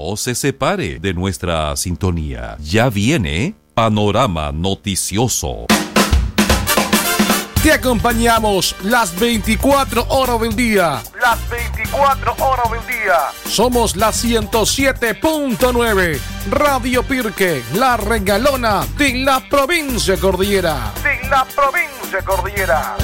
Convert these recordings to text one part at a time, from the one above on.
No se separe de nuestra sintonía. Ya viene Panorama Noticioso. Te acompañamos las 24 horas del día. Las 24 horas del día. Somos la 107.9. Radio Pirque, la regalona de la provincia cordillera. De la provincia cordillera.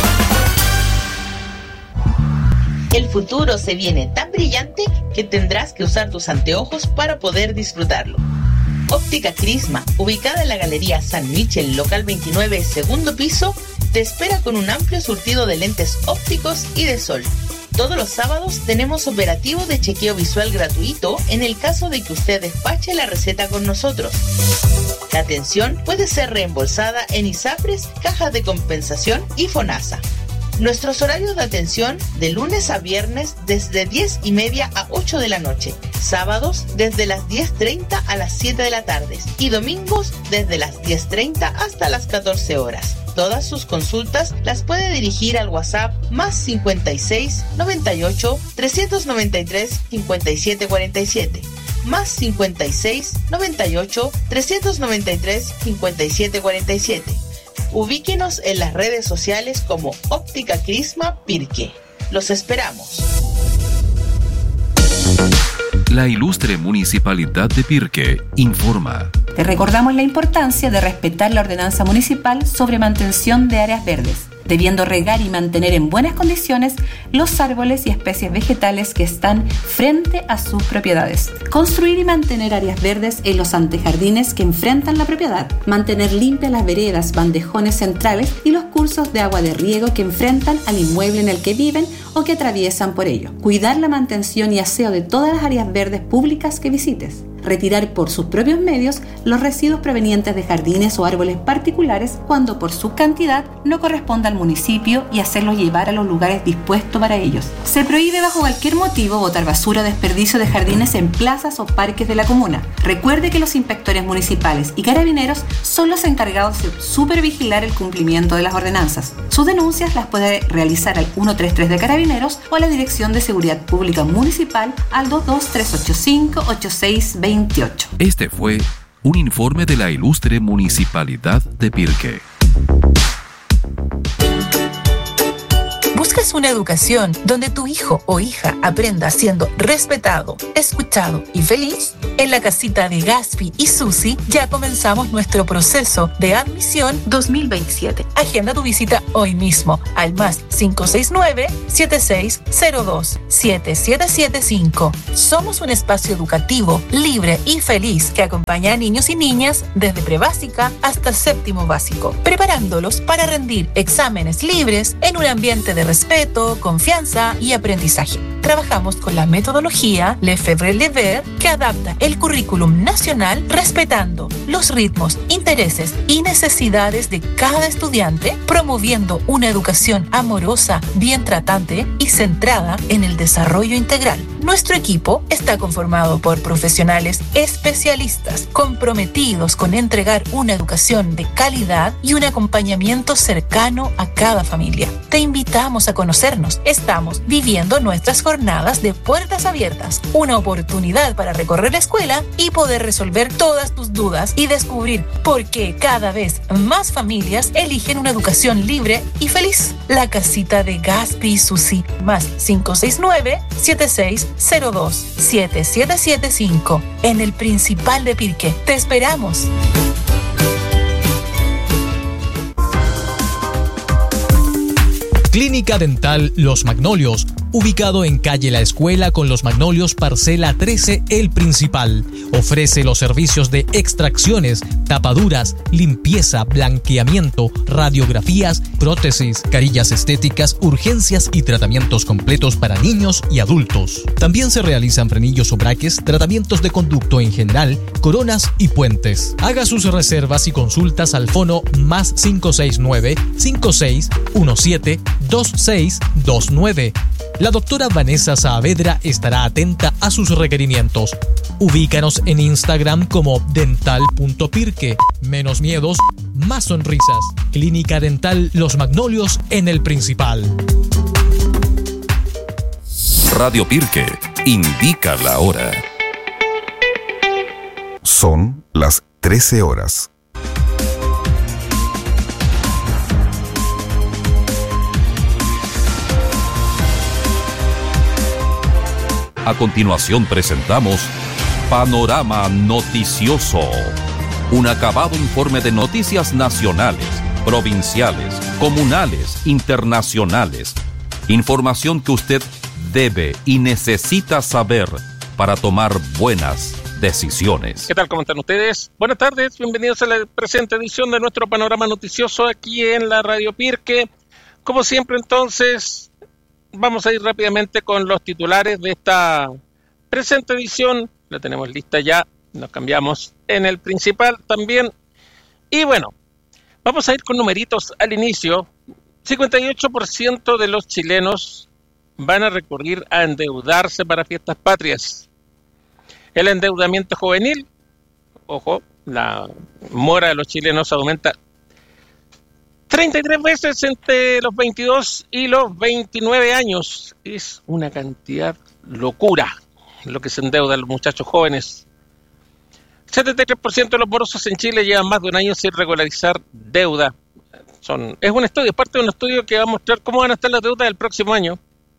El futuro se viene tan brillante que tendrás que usar tus anteojos para poder disfrutarlo. Óptica Crisma, ubicada en la Galería San Michel, local 29, segundo piso, te espera con un amplio surtido de lentes ópticos y de sol. Todos los sábados tenemos operativo de chequeo visual gratuito en el caso de que usted despache la receta con nosotros. La atención puede ser reembolsada en ISAPRES, cajas de compensación y FONASA. Nuestros horarios de atención de lunes a viernes desde 10:30 a 8 de la noche, sábados desde las 10:30 a las 7 de la tarde y domingos desde las 10:30 hasta las 14 horas. Todas sus consultas las puede dirigir al WhatsApp más 56 98 393 57 47, más 56 98 393 57 47. Ubíquenos en las redes sociales como Óptica Crisma Pirque. Los esperamos. La ilustre Municipalidad de Pirque informa. Te recordamos la importancia de respetar la ordenanza municipal sobre mantención de áreas verdes, debiendo regar y mantener en buenas condiciones los árboles y especies vegetales que están frente a sus propiedades. Construir y mantener áreas verdes en los antejardines que enfrentan la propiedad. Mantener limpias las veredas, bandejones centrales y los cursos de agua de riego que enfrentan al inmueble en el que viven o que atraviesan por ello. Cuidar la mantención y aseo de todas las áreas verdes públicas que visites. Retirar por sus propios medios los residuos provenientes de jardines o árboles particulares cuando por su cantidad no corresponda al municipio y hacerlos llevar a los lugares dispuestos para ellos. Se prohíbe bajo cualquier motivo botar basura o desperdicio de jardines en plazas o parques de la comuna. Recuerde que los inspectores municipales y carabineros son los encargados de supervigilar el cumplimiento de las ordenanzas. Sus denuncias las puede realizar al 133 de Carabineros o a la Dirección de Seguridad Pública Municipal al 22385-8628. Este fue un informe de la ilustre Municipalidad de Pirque. ¿Buscas una educación donde tu hijo o hija aprenda siendo respetado, escuchado y feliz? En la casita de Gaspi y Susi ya comenzamos nuestro proceso de admisión 2027. Agenda tu visita hoy mismo al más 569-7602-7775. Somos un espacio educativo, libre y feliz que acompaña a niños y niñas desde prebásica hasta séptimo básico, preparándolos para rendir exámenes libres en un ambiente de respeto, confianza y aprendizaje. Trabajamos con la metodología Lefebvre-Lever que adapta el currículum nacional respetando los ritmos, intereses y necesidades de cada estudiante, promoviendo una educación amorosa, bien tratante y centrada en el desarrollo integral. Nuestro equipo está conformado por profesionales especialistas comprometidos con entregar una educación de calidad y un acompañamiento cercano a cada familia. Te invitamos a conocernos. Estamos viviendo nuestras jornadas de puertas abiertas, una oportunidad para recorrer la escuela y poder resolver todas tus dudas y descubrir por qué cada vez más familias eligen una educación libre y feliz. La casita de Gaspi y Susi, más 569-7602-7775, en el Principal de Pirque. Te esperamos. Clínica Dental Los Magnolios, ubicado en calle La Escuela con Los Magnolios, parcela 13, El Principal. Ofrece los servicios de extracciones, tapaduras, limpieza, blanqueamiento, radiografías, prótesis, carillas estéticas, urgencias y tratamientos completos para niños y adultos. También se realizan frenillos o braques, tratamientos de conducto en general, coronas y puentes. Haga sus reservas y consultas al fono más 569-5617-2629. La doctora Vanessa Saavedra estará atenta a sus requerimientos. Ubícanos en Instagram como dental.pirque. Menos miedos, más sonrisas. Clínica Dental Los Magnolios en El Principal. Radio Pirque indica la hora. Son las 13 horas. A continuación presentamos Panorama Noticioso, un acabado informe de noticias nacionales, provinciales, comunales, internacionales. Información que usted debe y necesita saber para tomar buenas decisiones. ¿Qué tal? ¿Cómo están ustedes? Buenas tardes, bienvenidos a la presente edición de nuestro Panorama Noticioso aquí en la Radio Pirque. Como siempre, entonces, vamos a ir rápidamente con los titulares de esta presente edición. La tenemos lista ya, nos cambiamos en el principal también. Y bueno, vamos a ir con numeritos al inicio. 58% de los chilenos van a recurrir a endeudarse para fiestas patrias. El endeudamiento juvenil, ojo, la mora de los chilenos aumenta 33 veces entre los 22 y los 29 años. Es una cantidad locura lo que se endeudan los muchachos jóvenes. 73% de los morosos en Chile llevan más de un año sin regularizar deuda. Es un estudio, es parte de un estudio que va a mostrar cómo van a estar las deudas del próximo año.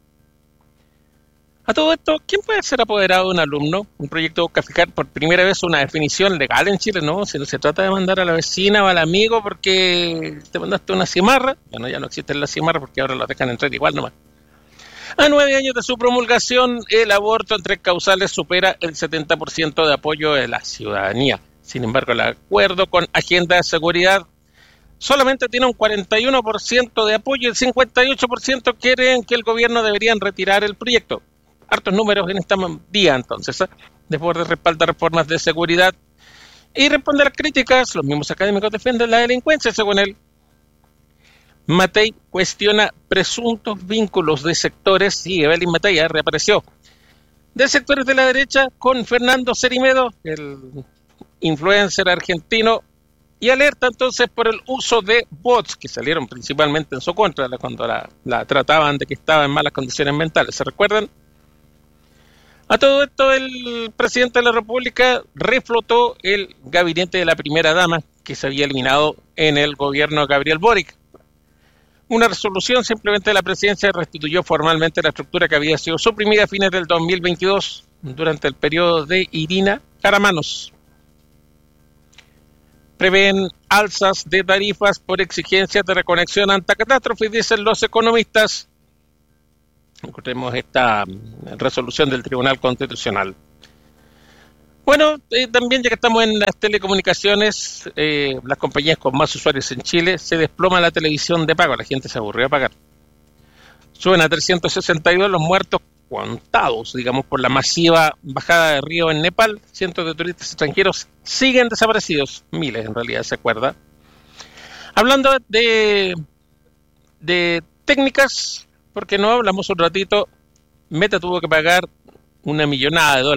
A todo esto, ¿quién puede ser apoderado de un alumno? Un proyecto busca fijar por primera vez una definición legal en Chile, ¿no? Si no se trata de mandar a la vecina o al amigo porque te mandaste una cimarra. Bueno, ya no existen las cimarras porque ahora las dejan entrar igual nomás. A 9 años de su promulgación, el aborto en 3 causales supera el 70% de apoyo de la ciudadanía. Sin embargo, el acuerdo con Agenda de Seguridad solamente tiene un 41% de apoyo y el 58% quieren que el gobierno deberían retirar el proyecto. Hartos números en esta día, entonces, después de respaldar reformas de seguridad y responder a críticas, los mismos académicos defienden la delincuencia, según él. Matei cuestiona presuntos vínculos de sectores, sí, Evelyn Matei reapareció, de sectores de la derecha con Fernando Cerimedo, el influencer argentino, y alerta entonces por el uso de bots que salieron principalmente en su contra cuando la trataban de que estaba en malas condiciones mentales, ¿se recuerdan? A todo esto, el presidente de la República reflotó el gabinete de la primera dama que se había eliminado en el gobierno de Gabriel Boric. Una resolución simplemente de la presidencia restituyó formalmente la estructura que había sido suprimida a fines del 2022 durante el periodo de Irina Caramanos. Prevén alzas de tarifas por exigencias de reconexión ante catástrofes, dicen los economistas. Encontremos esta resolución del Tribunal Constitucional. Bueno, también ya que estamos en las telecomunicaciones, las compañías con más usuarios en Chile, se desploma la televisión de pago, la gente se aburrió a pagar. Suben a 362 los muertos contados, digamos, por la masiva bajada de río en Nepal. Cientos de turistas extranjeros siguen desaparecidos, miles en realidad, se acuerda. Hablando de técnicas, porque no hablamos un ratito, Meta tuvo que pagar $1 millón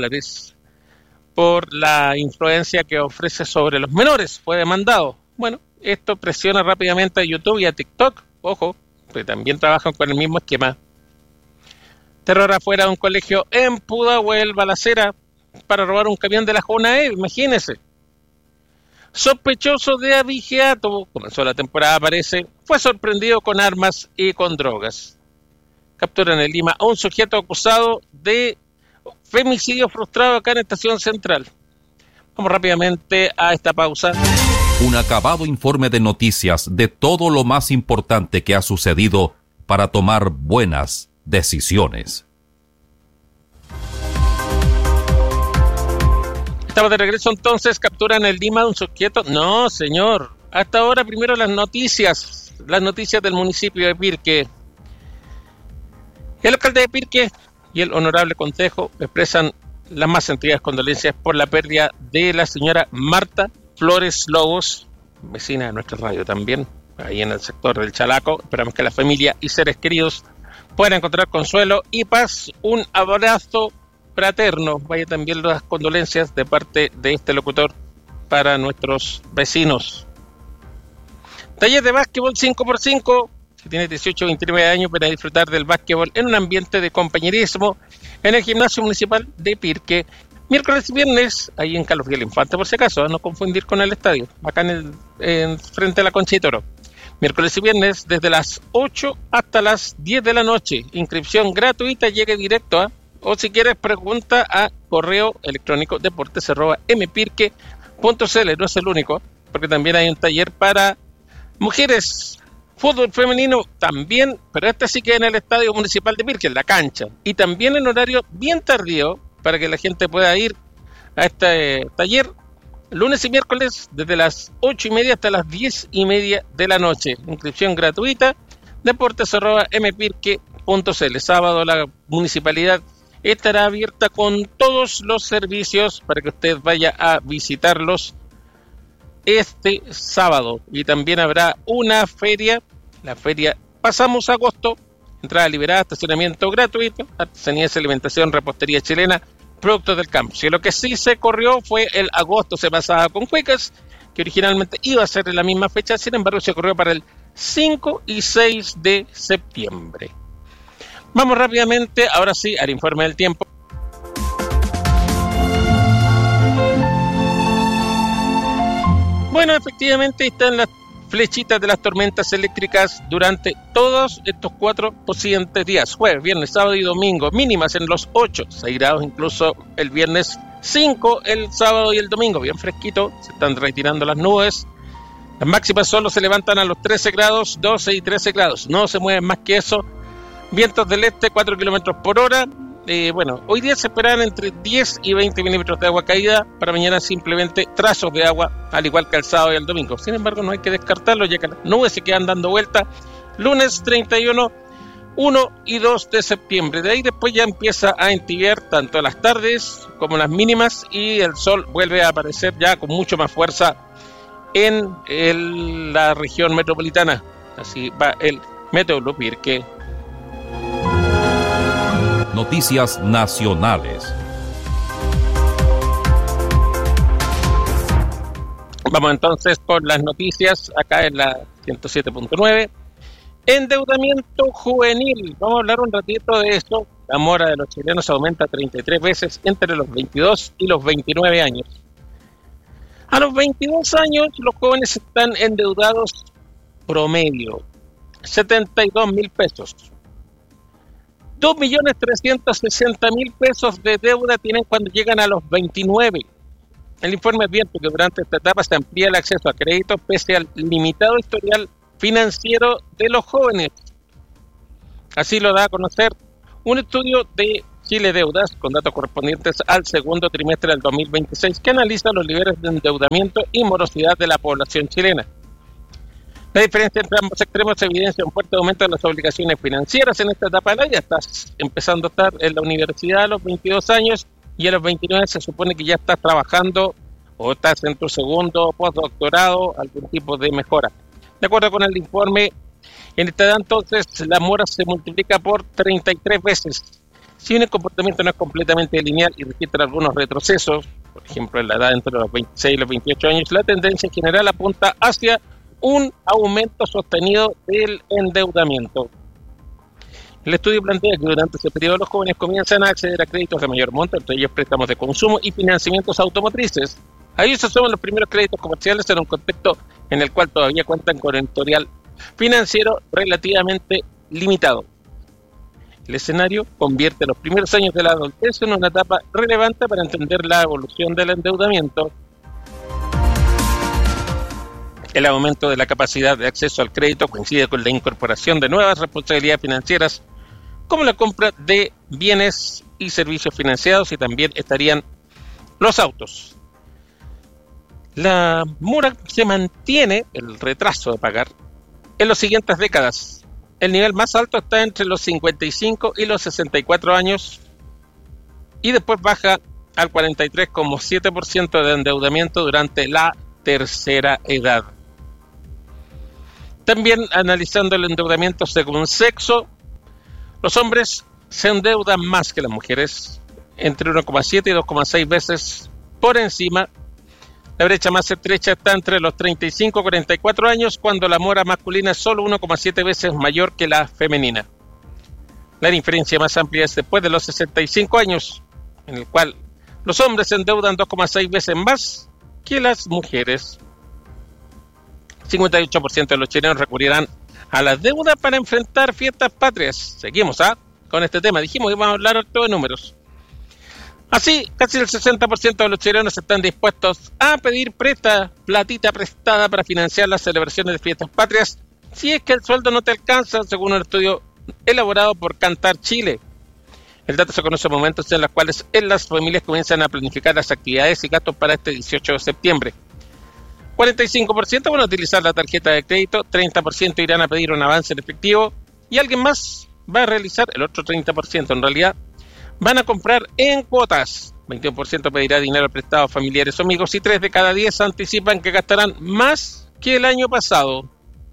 por la influencia que ofrece sobre los menores, fue demandado. Bueno, esto presiona rápidamente a YouTube y a TikTok, ojo, que también trabajan con el mismo esquema. Terror afuera de un colegio en Pudahuel, balacera para robar un camión de la Junae, imagínese. Sospechoso de abigeato, comenzó la temporada parece, fue sorprendido con armas y con drogas. Capturan en Lima a un sujeto acusado de femicidio frustrado acá en Estación Central. Vamos rápidamente a esta pausa. Un acabado informe de noticias de todo lo más importante que ha sucedido para tomar buenas decisiones. Estamos de regreso entonces. Capturan en Lima a un sujeto. No, señor. Hasta ahora primero las noticias del municipio de Pirque. El alcalde de Pirque y el honorable consejo expresan las más sentidas condolencias por la pérdida de la señora Marta Flores Lobos, vecina de nuestra radio también, ahí en el sector del Chalaco. Esperamos que la familia y seres queridos puedan encontrar consuelo y paz. Un abrazo fraterno. Vaya también las condolencias de parte de este locutor para nuestros vecinos. Taller de básquetbol 5x5. Si tienes 18 o 29 años, para disfrutar del básquetbol en un ambiente de compañerismo en el gimnasio municipal de Pirque. Miércoles y viernes, ahí en Carlos Miguel Infante, por si acaso, no confundir con el estadio, acá en frente a la Concha y Toro. Miércoles y viernes, desde las 8 hasta las 10 de la noche. Inscripción gratuita, llegue directo a, o si quieres, pregunta a correo electrónico deportes@mpirque.cl. No es el único, porque también hay un taller para mujeres. Fútbol femenino también, pero este sí que en el Estadio Municipal de Pirque, en la cancha. Y también en horario bien tardío, para que la gente pueda ir a este taller lunes y miércoles desde las 8:30 hasta las 10:30 de la noche. Inscripción gratuita, deportes@mpirque.cl. Sábado la municipalidad estará abierta con todos los servicios para que usted vaya a visitarlos este sábado. Y también habrá una feria, la feria Pasamos Agosto, entrada liberada, estacionamiento gratuito, artesanías, alimentación, repostería chilena, productos del campo. Si lo que sí se corrió fue el agosto, se pasaba con Cuecas, que originalmente iba a ser en la misma fecha, sin embargo se corrió para el 5 y 6 de septiembre. Vamos rápidamente, ahora sí, al informe del tiempo. Bueno, efectivamente están las flechitas de las tormentas eléctricas durante todos estos 4 siguientes días, jueves, viernes, sábado y domingo, mínimas en los 8, 6 grados incluso el viernes, 5 el sábado y el domingo, bien fresquito, se están retirando las nubes, las máximas solo se levantan a los 13 grados, 12 y 13 grados, no se mueven más que eso, vientos del este 4 kilómetros por hora. Bueno, hoy día se esperan entre 10 y 20 milímetros de agua caída, para mañana simplemente trazos de agua, al igual que el sábado y el domingo. Sin embargo, no hay que descartarlo, ya que las nubes se quedan dando vuelta. Lunes 31, 1 y 2 de septiembre. De ahí después ya empieza a entibiar tanto las tardes como las mínimas y el sol vuelve a aparecer ya con mucho más fuerza en la región metropolitana. Así va el Meteorológico Pirque. Noticias nacionales. Vamos entonces con las noticias acá en la 107.9. Endeudamiento juvenil. Vamos a hablar un ratito de eso. La mora de los chilenos aumenta 33 veces entre los 22 y los 29 años. A los 22 años los jóvenes están endeudados promedio 72.000 pesos. 2.360.000 pesos de deuda tienen cuando llegan a los 29. El informe advierte que durante esta etapa se amplía el acceso a créditos pese al limitado historial financiero de los jóvenes. Así lo da a conocer un estudio de Chile Deudas con datos correspondientes al segundo trimestre del 2026 que analiza los niveles de endeudamiento y morosidad de la población chilena. La diferencia entre ambos extremos evidencia un fuerte aumento de las obligaciones financieras en esta etapa de la vida. Estás empezando a estar en la universidad a los 22 años y a los 29 se supone que ya estás trabajando o estás en tu segundo postdoctorado, algún tipo de mejora. De acuerdo con el informe, en esta edad entonces la mora se multiplica por 33 veces. Si bien el comportamiento no es completamente lineal y registra algunos retrocesos, por ejemplo en la edad entre los 26 y los 28 años, la tendencia general apunta hacia un aumento sostenido del endeudamiento. El estudio plantea que durante ese periodo los jóvenes comienzan a acceder a créditos de mayor monto, entre ellos préstamos de consumo y financiamientos automotrices. Ahí se suman los primeros créditos comerciales en un contexto en el cual todavía cuentan con un historial financiero relativamente limitado. El escenario convierte los primeros años de la adultez en una etapa relevante para entender la evolución del endeudamiento. El aumento de la capacidad de acceso al crédito coincide con la incorporación de nuevas responsabilidades financieras, como la compra de bienes y servicios financiados, y también estarían los autos. La mora se mantiene, el retraso de pagar, en las siguientes décadas. El nivel más alto está entre los 55 y los 64 años, y después baja al 43,7% de endeudamiento durante la tercera edad. También analizando el endeudamiento según sexo, los hombres se endeudan más que las mujeres, entre 1,7 y 2,6 veces por encima. La brecha más estrecha está entre los 35 y 44 años, cuando la mora masculina es solo 1,7 veces mayor que la femenina. La diferencia más amplia es después de los 65 años, en el cual Los hombres se endeudan 2,6 veces más que las mujeres. 58% de los chilenos recurrirán a la deuda para enfrentar fiestas patrias. Seguimos con este tema. Dijimos que íbamos a hablar todo de números. Así, casi el 60% de los chilenos están dispuestos a pedir platita prestada para financiar las celebraciones de fiestas patrias si es que el sueldo no te alcanza, según un estudio elaborado por Cantar Chile. El dato se conoce en momentos en los cuales las familias comienzan a planificar las actividades y gastos para este 18 de septiembre. 45% van a utilizar la tarjeta de crédito, 30% irán a pedir un avance en efectivo y alguien más va a realizar el otro 30%. En realidad, van a comprar en cuotas. 21% pedirá dinero prestado a familiares o amigos y 3 de cada 10 anticipan que gastarán más que el año pasado.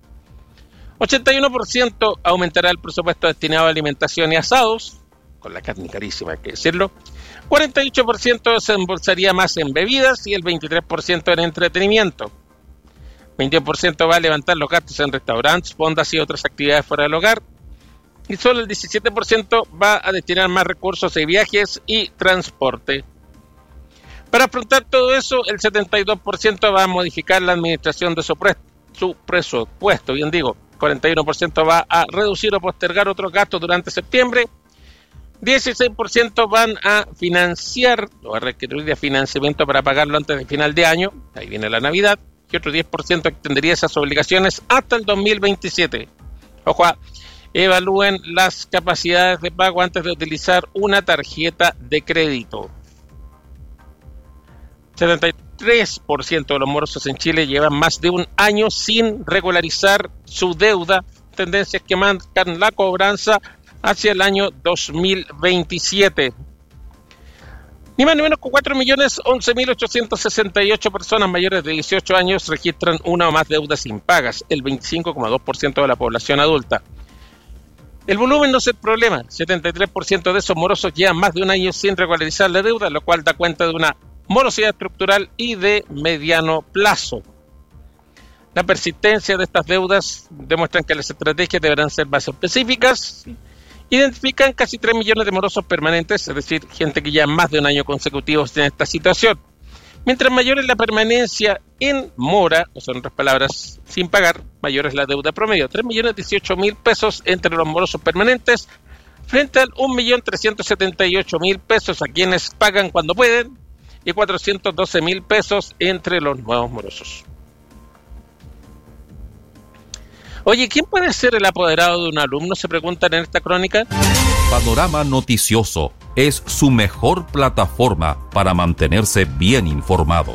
81% aumentará el presupuesto destinado a alimentación y asados, con la carne carísima, hay que decirlo. 48% se embolsaría más en bebidas y el 23% en entretenimiento. 21% va a levantar los gastos en restaurantes, fondas y otras actividades fuera del hogar. Y solo el 17% va a destinar más recursos de viajes y transporte. Para afrontar todo eso, el 72% va a modificar la administración de su presupuesto. Bien digo, 41% va a reducir o postergar otros gastos durante septiembre. 16% van a financiar o a requerir de financiamiento para pagarlo antes del final de año. Ahí viene la Navidad. Y otro 10% extendería esas obligaciones hasta el 2027. Ojo, evalúen las capacidades de pago antes de utilizar una tarjeta de crédito. 73% de los morosos en Chile llevan más de un año sin regularizar su deuda, tendencias que marcan la cobranza hacia el año 2027. Ni más ni menos que 4.011.868 personas mayores de 18 años registran una o más deudas impagas, el 25,2% de la población adulta. El volumen no es el problema, 73% de esos morosos llevan más de un año sin regularizar la deuda, lo cual da cuenta de una morosidad estructural y de mediano plazo. La persistencia de estas deudas demuestran que las estrategias deberán ser más específicas. Identifican casi 3 millones de morosos permanentes, es decir, gente que lleva más de un año consecutivo en esta situación. Mientras mayor es la permanencia en mora, o sea, en otras palabras, sin pagar, mayor es la deuda promedio. 3.018.000 pesos entre los morosos permanentes, frente al 1.378.000 pesos a quienes pagan cuando pueden, y 412.000 pesos entre los nuevos morosos. Oye, ¿quién puede ser el apoderado de un alumno? Se preguntan en esta crónica. Panorama Noticioso es su mejor plataforma para mantenerse bien informado.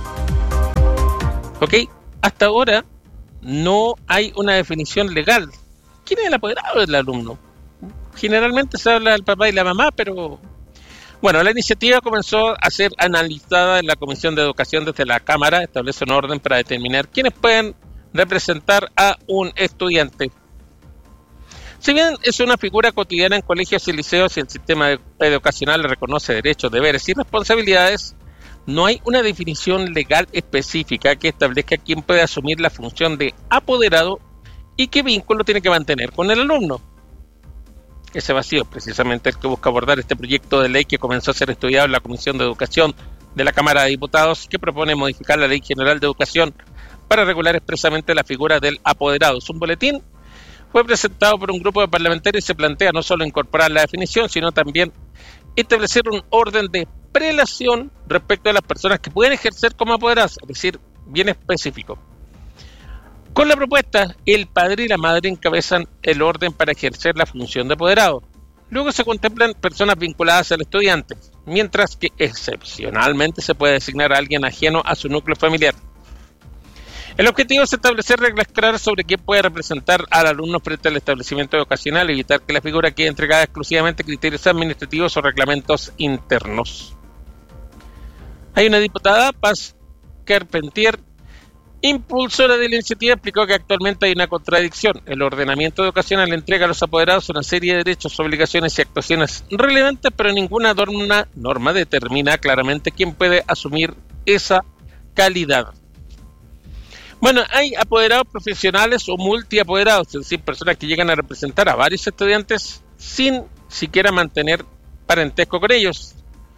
Ok, hasta ahora no hay una definición legal. ¿Quién es el apoderado del alumno? Generalmente se habla del papá y la mamá, pero... Bueno, la iniciativa comenzó a ser analizada en la Comisión de Educación desde la Cámara. Establece un orden para determinar quiénes pueden representar a un estudiante. Si bien es una figura cotidiana en colegios y liceos y el sistema educacional le reconoce derechos, deberes y responsabilidades, no hay una definición legal específica que establezca quién puede asumir la función de apoderado y qué vínculo tiene que mantener con el alumno. Ese vacío es precisamente el que busca abordar este proyecto de ley que comenzó a ser estudiado en la Comisión de Educación de la Cámara de Diputados, que propone modificar la Ley General de Educación para regular expresamente la figura del apoderado. Es un boletín, fue presentado por un grupo de parlamentarios y se plantea no solo incorporar la definición, sino también establecer un orden de prelación respecto a las personas que pueden ejercer como apoderados, es decir, bien específico. Con la propuesta, el padre y la madre encabezan el orden para ejercer la función de apoderado. Luego se contemplan personas vinculadas al estudiante, mientras que excepcionalmente se puede designar a alguien ajeno a su núcleo familiar. El objetivo es establecer reglas claras sobre quién puede representar al alumno frente al establecimiento educacional y evitar que la figura quede entregada exclusivamente a criterios administrativos o reglamentos internos. Hay una diputada, Paz Carpentier, impulsora de la iniciativa, explicó que actualmente hay una contradicción. El ordenamiento educacional entrega a los apoderados una serie de derechos, obligaciones y actuaciones relevantes, pero ninguna norma determina claramente quién puede asumir esa calidad. Bueno, hay apoderados profesionales o multiapoderados, es decir, personas que llegan a representar a varios estudiantes sin siquiera mantener parentesco con ellos.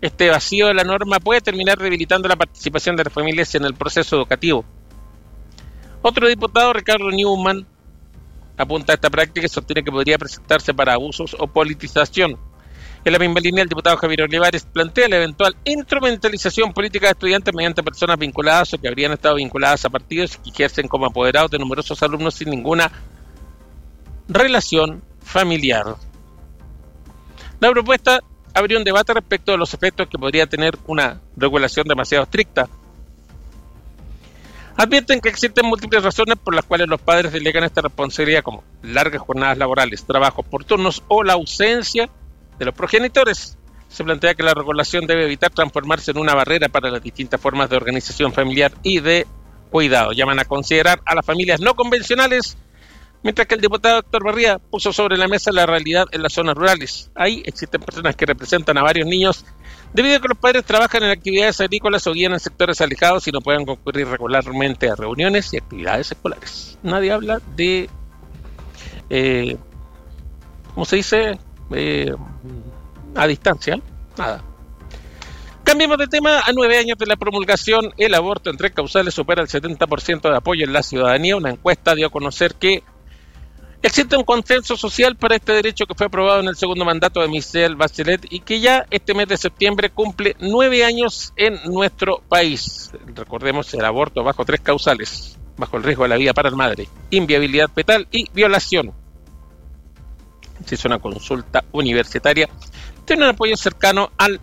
Este vacío de la norma puede terminar debilitando la participación de las familias en el proceso educativo. Otro diputado, Ricardo Newman, apunta a esta práctica y sostiene que podría presentarse para abusos o politización. En la misma línea, el diputado Javier Olivares plantea la eventual instrumentalización política de estudiantes mediante personas vinculadas o que habrían estado vinculadas a partidos y que ejercen como apoderados de numerosos alumnos sin ninguna relación familiar. La propuesta abrió un debate respecto de los efectos que podría tener una regulación demasiado estricta. Advierten que existen múltiples razones por las cuales los padres delegan esta responsabilidad, como largas jornadas laborales, trabajos por turnos o la ausencia de los progenitores. Se plantea que la regulación debe evitar transformarse en una barrera para las distintas formas de organización familiar y de cuidado. Llaman a considerar a las familias no convencionales, mientras que el diputado Héctor Barría puso sobre la mesa la realidad en las zonas rurales. Ahí existen personas que representan a varios niños debido a que los padres trabajan en actividades agrícolas o guían en sectores alejados y no pueden concurrir regularmente a reuniones y actividades escolares. Nadie habla de, ¿cómo se dice? A distancia. Nada. Cambiemos de tema. A 9 años de la promulgación, el aborto en 3 causales supera el 70% de apoyo en la ciudadanía. Una encuesta dio a conocer que existe un consenso social para este derecho que fue aprobado en el segundo mandato de Michelle Bachelet y que ya este mes de septiembre cumple 9 años en nuestro país. Recordemos el aborto bajo 3 causales, bajo el riesgo de la vida para la madre, inviabilidad fetal y violación. Se hizo una consulta universitaria, tiene un apoyo cercano al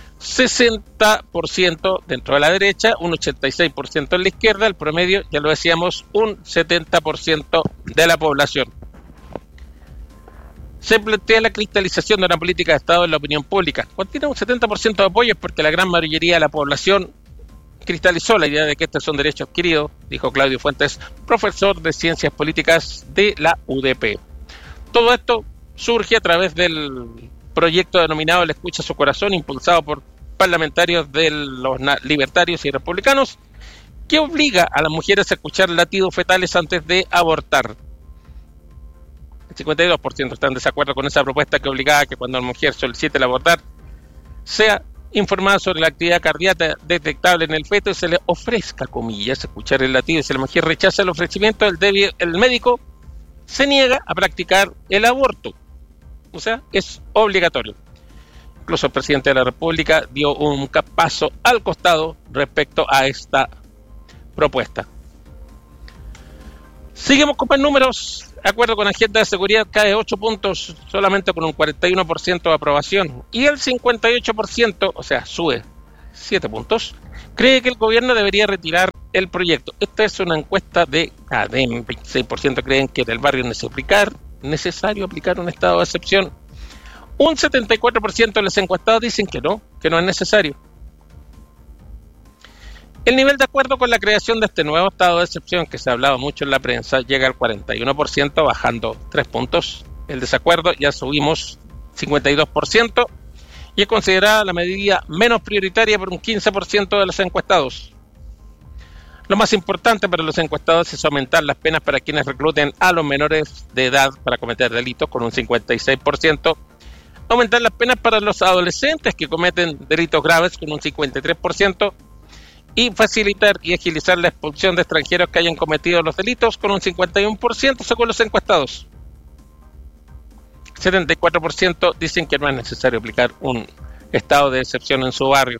60% dentro de la derecha, un 86% en la izquierda, el promedio, ya lo decíamos, un 70% de la población. Se plantea la cristalización de una política de Estado en la opinión pública. Cuando tiene un 70% de apoyo es porque la gran mayoría de la población cristalizó la idea de que este es un derecho adquirido, dijo Claudio Fuentes, profesor de Ciencias Políticas de la UDP. Todo esto surge a través del proyecto denominado El Escucha Su Corazón, impulsado por parlamentarios de los libertarios y republicanos, que obliga a las mujeres a escuchar latidos fetales antes de abortar. El 52% está en desacuerdo con esa propuesta que obligaba a que cuando la mujer solicite el abortar sea informada sobre la actividad cardíaca detectable en el feto y se le ofrezca, comillas, escuchar el latido. Si la mujer rechaza el ofrecimiento, el médico se niega a practicar el aborto. O sea, es obligatorio. Incluso el presidente de la República dio un paso al costado respecto a esta propuesta. Seguimos con más números. De acuerdo con la Agenda de Seguridad, cae 8 puntos, solamente con un 41% de aprobación. Y el 58%, o sea, sube 7 puntos, cree que el gobierno debería retirar el proyecto. Esta es una encuesta de CADEM. 26% creen que en el barrio es necesario aplicar un estado de excepción. Un 74% de los encuestados dicen que no es necesario. El nivel de acuerdo con la creación de este nuevo estado de excepción, que se ha hablado mucho en la prensa, llega al 41%, bajando 3 puntos. El desacuerdo ya subimos 52% y es considerada la medida menos prioritaria por un 15% de los encuestados. Lo más importante para los encuestados es aumentar las penas para quienes recluten a los menores de edad para cometer delitos, con un 56%. Aumentar las penas para los adolescentes que cometen delitos graves, con un 53%. Y facilitar y agilizar la expulsión de extranjeros que hayan cometido los delitos, con un 51% según los encuestados. 74% dicen que no es necesario aplicar un estado de excepción en su barrio.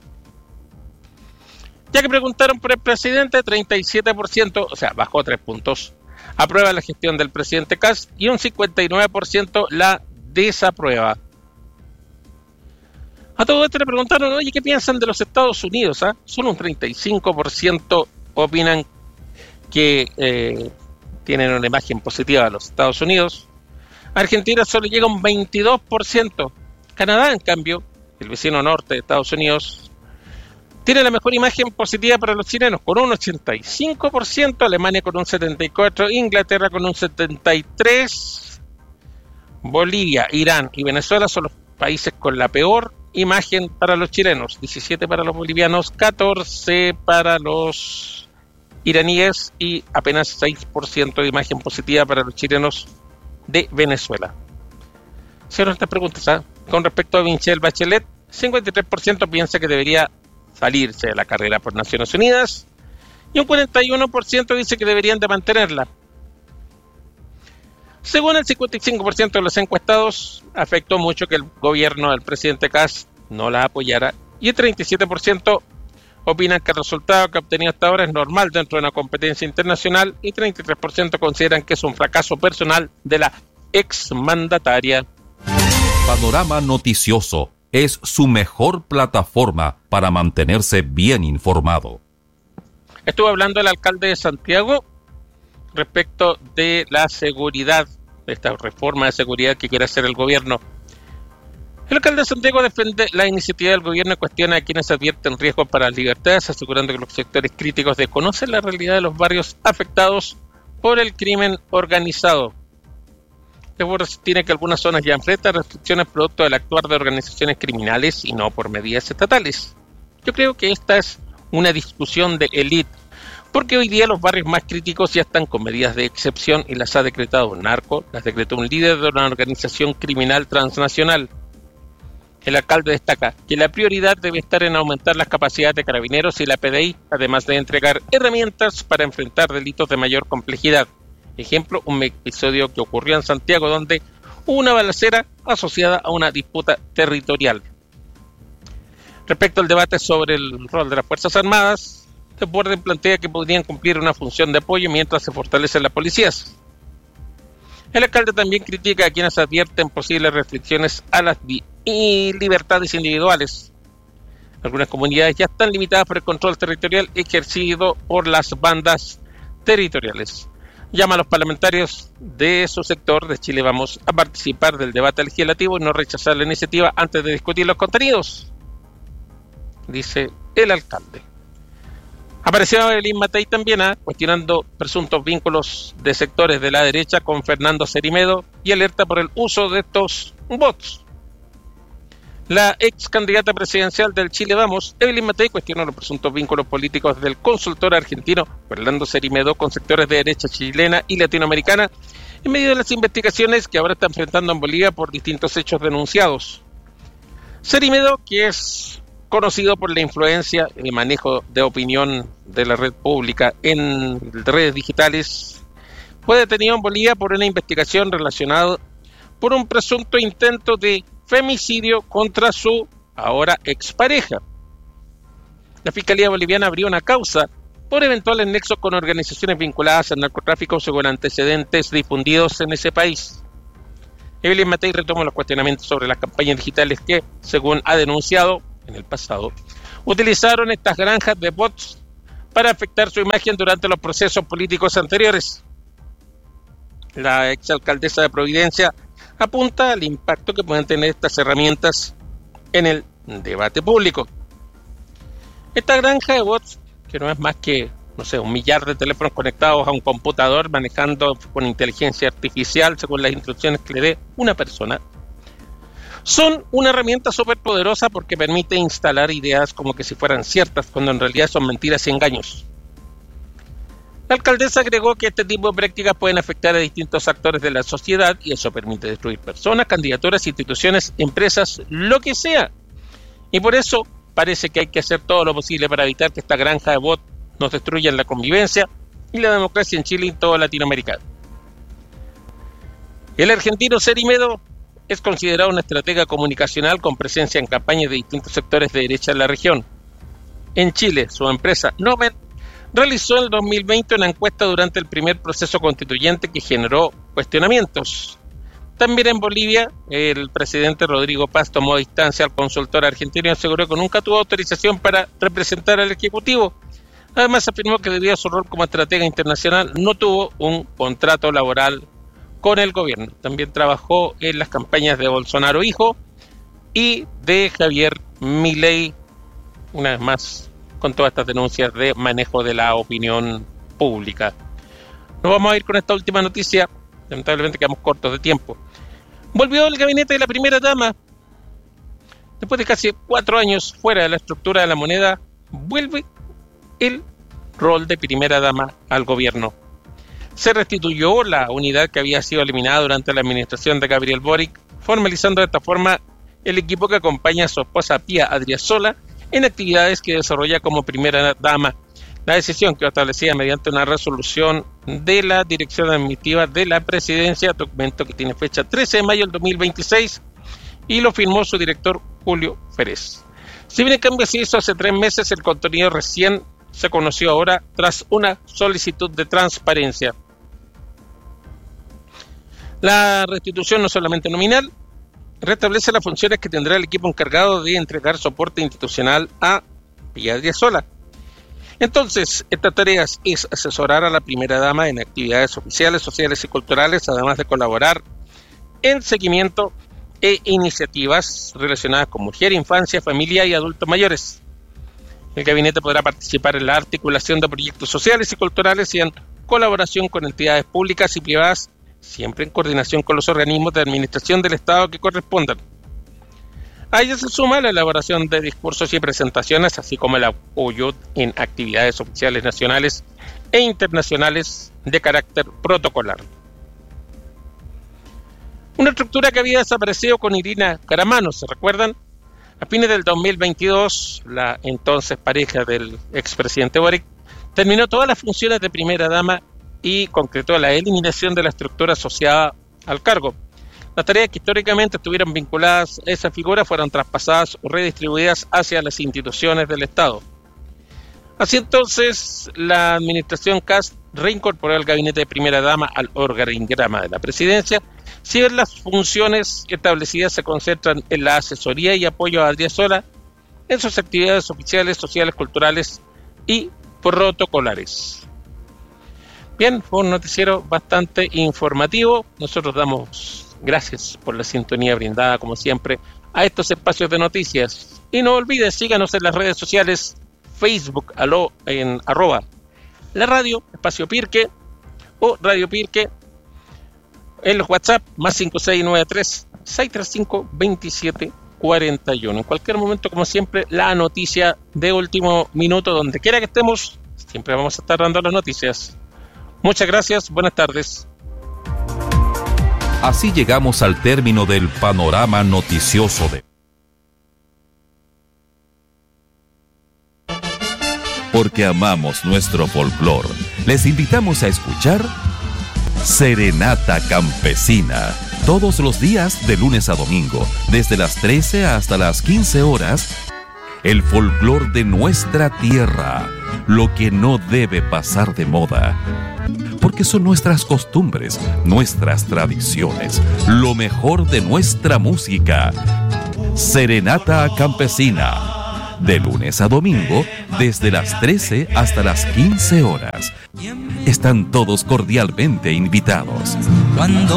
Ya que preguntaron por el presidente, 37%, o sea, bajó 3 puntos, aprueba la gestión del presidente Kast y un 59% la desaprueba. A todo esto le preguntaron, oye, ¿qué piensan de los Estados Unidos? Solo un 35% opinan que tienen una imagen positiva de los Estados Unidos. Argentina solo llega un 22%. Canadá, en cambio, el vecino norte de Estados Unidos, tiene la mejor imagen positiva para los chilenos, con un 85%, Alemania con un 74%, Inglaterra con un 73%, Bolivia, Irán y Venezuela son los países con la peor imagen para los chilenos, 17 para los bolivianos, 14 para los iraníes y apenas 6% de imagen positiva para los chilenos de Venezuela. Cierro estas preguntas. Con respecto a Michelle Bachelet, 53% piensa que debería salirse de la carrera por Naciones Unidas y un 41% dice que deberían de mantenerla. Según el 55% de los encuestados, afectó mucho que el gobierno del presidente Kast no la apoyara y el 37% opinan que el resultado que ha obtenido hasta ahora es normal dentro de una competencia internacional y 33% consideran que es un fracaso personal de la exmandataria. Panorama Noticioso es su mejor plataforma para mantenerse bien informado. Estuvo hablando el alcalde de Santiago respecto de la seguridad, de esta reforma de seguridad que quiere hacer el gobierno. El alcalde de Santiago defiende la iniciativa del gobierno y cuestiona a quienes advierten riesgos para las libertades, asegurando que los sectores críticos desconocen la realidad de los barrios afectados por el crimen organizado. Luego tiene que algunas zonas ya enfrentan restricciones producto del actuar de organizaciones criminales y no por medidas estatales. Yo creo que esta es una discusión de élite, porque hoy día los barrios más críticos ya están con medidas de excepción y las ha decretado un narco, las decretó un líder de una organización criminal transnacional. El alcalde destaca que la prioridad debe estar en aumentar las capacidades de carabineros y la PDI, además de entregar herramientas para enfrentar delitos de mayor complejidad. Ejemplo, un episodio que ocurrió en Santiago donde hubo una balacera asociada a una disputa territorial. Respecto al debate sobre el rol de las Fuerzas Armadas, Desbordes plantea que podrían cumplir una función de apoyo mientras se fortalecen las policías. El alcalde también critica a quienes advierten posibles restricciones a las libertades individuales. Algunas comunidades ya están limitadas por el control territorial ejercido por las bandas territoriales. Llama a los parlamentarios de su sector de Chile Vamos a participar del debate legislativo y no rechazar la iniciativa antes de discutir los contenidos, dice el alcalde. Apareció Evelyn Matei también cuestionando presuntos vínculos de sectores de la derecha con Fernando Cerimedo y alerta por el uso de estos bots. La ex candidata presidencial del Chile Vamos, Evelyn Matei, cuestionó los presuntos vínculos políticos del consultor argentino Fernando Cerimedo con sectores de derecha chilena y latinoamericana en medio de las investigaciones que ahora está enfrentando en Bolivia por distintos hechos denunciados. Cerimedo, que es conocido por la influencia y el manejo de opinión de la red pública en redes digitales, fue detenido en Bolivia por una investigación relacionada por un presunto intento de femicidio contra su ahora expareja. La Fiscalía Boliviana abrió una causa por eventuales nexos con organizaciones vinculadas al narcotráfico según antecedentes difundidos en ese país. Evelyn Matei retoma los cuestionamientos sobre las campañas digitales que, según ha denunciado en el pasado, utilizaron estas granjas de bots para afectar su imagen durante los procesos políticos anteriores. La exalcaldesa de Providencia apunta al impacto que pueden tener estas herramientas en el debate público. Esta granja de bots, que no es más que, un millar de teléfonos conectados a un computador manejando con inteligencia artificial según las instrucciones que le dé una persona, son una herramienta súper poderosa porque permite instalar ideas como que si fueran ciertas, cuando en realidad son mentiras y engaños. La alcaldesa agregó que este tipo de prácticas pueden afectar a distintos actores de la sociedad y eso permite destruir personas, candidaturas, instituciones, empresas, lo que sea. Y por eso parece que hay que hacer todo lo posible para evitar que esta granja de bots nos destruya la convivencia y la democracia en Chile y en toda Latinoamérica. El argentino Cerimedo es considerado una estratega comunicacional con presencia en campañas de distintos sectores de derecha en la región. En Chile, su empresa Nomen realizó en el 2020 una encuesta durante el primer proceso constituyente que generó cuestionamientos. También en Bolivia, el presidente Rodrigo Paz tomó distancia al consultor argentino y aseguró que nunca tuvo autorización para representar al Ejecutivo. Además, afirmó que debido a su rol como estratega internacional no tuvo un contrato laboral con el gobierno. También trabajó en las campañas de Bolsonaro hijo y de Javier Milei, una vez más con todas estas denuncias de manejo de la opinión pública. Nos vamos a ir con esta última noticia, lamentablemente quedamos cortos de tiempo. Volvió el gabinete de la primera dama. Después de casi 4 años fuera de la estructura de la moneda, vuelve el rol de primera dama al gobierno. Se restituyó la unidad que había sido eliminada durante la administración de Gabriel Boric, formalizando de esta forma el equipo que acompaña a su esposa Pía Adriasola en actividades que desarrolla como primera dama. La decisión quedó establecida mediante una resolución de la Dirección Administrativa de la Presidencia, documento que tiene fecha 13 de mayo del 2026, y lo firmó su director Julio Pérez. Si bien el cambio se hizo hace 3 meses, el contenido recién se conoció ahora tras una solicitud de transparencia. La restitución no solamente nominal, restablece las funciones que tendrá el equipo encargado de entregar soporte institucional a Pía Adriasola. Entonces, esta tarea es asesorar a la primera dama en actividades oficiales, sociales y culturales, además de colaborar en seguimiento e iniciativas relacionadas con mujer, infancia, familia y adultos mayores. El gabinete podrá participar en la articulación de proyectos sociales y culturales y en colaboración con entidades públicas y privadas, siempre en coordinación con los organismos de administración del Estado que correspondan. A ello se suma la elaboración de discursos y presentaciones, así como el apoyo en actividades oficiales nacionales e internacionales de carácter protocolar. Una estructura que había desaparecido con Irina Caramano, ¿se recuerdan? A fines del 2022, la entonces pareja del expresidente Boric terminó todas las funciones de primera dama y concretó la eliminación de la estructura asociada al cargo. Las tareas que históricamente estuvieron vinculadas a esa figura fueron traspasadas o redistribuidas hacia las instituciones del Estado. Así entonces, la administración Kast reincorporó el gabinete de primera dama al organigrama de la presidencia, si bien las funciones establecidas se concentran en la asesoría y apoyo a Adriasola en sus actividades oficiales, sociales, culturales y protocolares. Bien, fue un noticiero bastante informativo. Nosotros damos gracias por la sintonía brindada, como siempre, a estos espacios de noticias. Y no olvides, síganos en las redes sociales, Facebook, en @ la radio, espacio Pirque, o Radio Pirque, en los WhatsApp, más 5693-635-2741. En cualquier momento, como siempre, la noticia de último minuto, donde quiera que estemos, siempre vamos a estar dando las noticias. Muchas gracias, buenas tardes. Así llegamos al término del panorama noticioso de... Porque amamos nuestro folclore, les invitamos a escuchar Serenata Campesina, todos los días de lunes a domingo, desde las 13 hasta las 15 horas, el folclore de nuestra tierra, lo que no debe pasar de moda, porque son nuestras costumbres, nuestras tradiciones, lo mejor de nuestra música. Serenata Campesina, de lunes a domingo, desde las 13 hasta las 15 horas. Están todos cordialmente invitados. Cuando